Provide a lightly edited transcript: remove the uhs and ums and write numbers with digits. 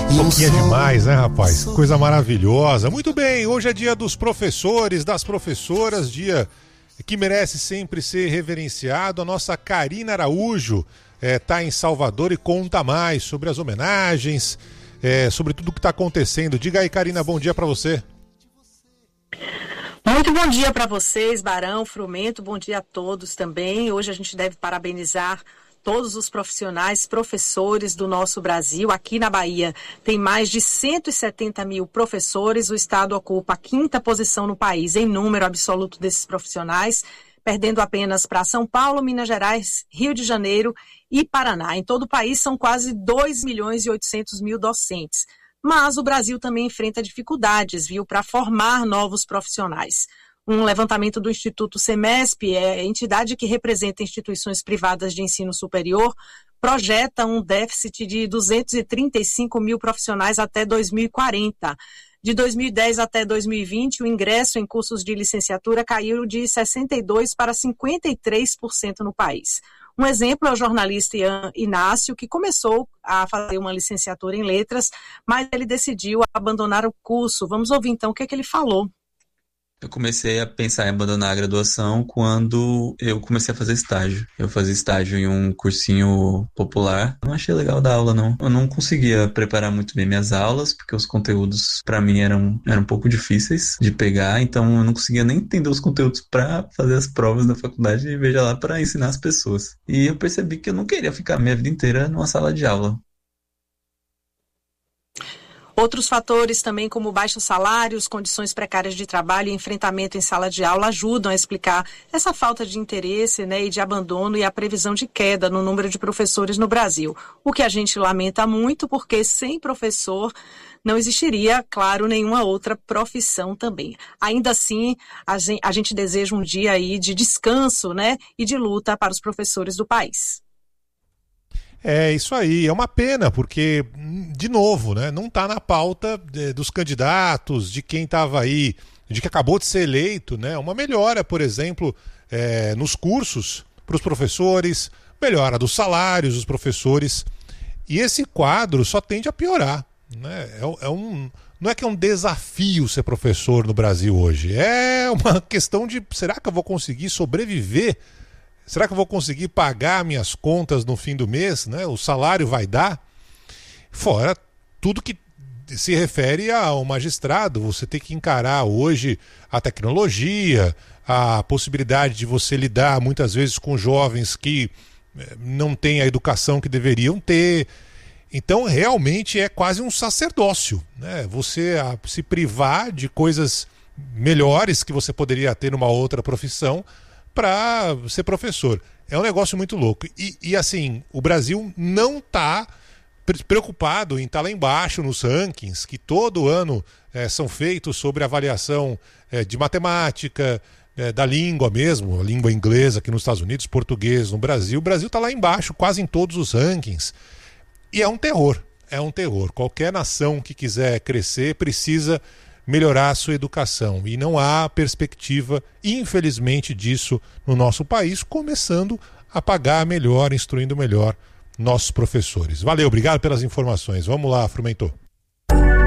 Pouquinho demais, né, rapaz? Coisa maravilhosa. Muito bem, hoje é dia dos professores, das professoras, dia que merece sempre ser reverenciado. A nossa Karina Araújo está em Salvador e conta mais sobre as homenagens, sobre tudo que está acontecendo. Diga aí, Karina, bom dia para você. Muito bom dia para vocês, Barão, Frumento, bom dia a todos também. Hoje a gente deve parabenizar todos os profissionais, professores do nosso Brasil. Aqui na Bahia tem mais de 170 mil professores. O estado ocupa a 5ª posição no país em número absoluto desses profissionais, perdendo apenas para São Paulo, Minas Gerais, Rio de Janeiro e Paraná. Em todo o país são quase 2.800.000 docentes. Mas o Brasil também enfrenta dificuldades, para formar novos profissionais. Um levantamento do Instituto Semesp, entidade que representa instituições privadas de ensino superior, projeta um déficit de 235 mil profissionais até 2040. De 2010 até 2020, o ingresso em cursos de licenciatura caiu de 62% para 53% no país. Um exemplo é o jornalista Ian Inácio, que começou a fazer uma licenciatura em letras, mas ele decidiu abandonar o curso. Vamos ouvir então o que ele falou. Eu comecei a pensar em abandonar a graduação quando eu comecei a fazer estágio. Eu fazia estágio em um cursinho popular. Não achei legal dar aula, não. Eu não conseguia preparar muito bem minhas aulas, porque os conteúdos, para mim, eram um pouco difíceis de pegar. Então, eu não conseguia nem entender os conteúdos para fazer as provas da faculdade e, veja lá, para ensinar as pessoas. E eu percebi que eu não queria ficar minha vida inteira numa sala de aula. Outros fatores também, como baixos salários, condições precárias de trabalho e enfrentamento em sala de aula, ajudam a explicar essa falta de interesse, e de abandono e a previsão de queda no número de professores no Brasil. O que a gente lamenta muito, porque sem professor não existiria, claro, nenhuma outra profissão também. Ainda assim, a gente deseja um dia aí de descanso, e de luta para os professores do país. É isso aí, é uma pena, porque, de novo, não está na pauta dos candidatos, de quem estava aí, de que acabou de ser eleito, uma melhora, por exemplo, nos cursos para os professores, melhora dos salários dos professores, e esse quadro só tende a piorar. Não é que é um desafio ser professor no Brasil hoje, é uma questão de, será que eu vou conseguir sobreviver? Será que eu vou conseguir pagar minhas contas no fim do mês? O salário vai dar? Fora tudo que se refere ao magistrado, você tem que encarar hoje a tecnologia, a possibilidade de você lidar muitas vezes com jovens que não têm a educação que deveriam ter. Então realmente é quase um sacerdócio, você se privar de coisas melhores que você poderia ter numa outra profissão para ser professor. É um negócio muito louco. E assim, o Brasil não está preocupado em estar lá embaixo nos rankings que todo ano são feitos sobre avaliação de matemática, da língua mesmo, a língua inglesa aqui nos Estados Unidos, português no Brasil. O Brasil está lá embaixo quase em todos os rankings. E é um terror. Qualquer nação que quiser crescer precisa melhorar a sua educação, e não há perspectiva, infelizmente, disso no nosso país, começando a pagar melhor, instruindo melhor nossos professores. Valeu, obrigado pelas informações. Vamos lá, Frumento.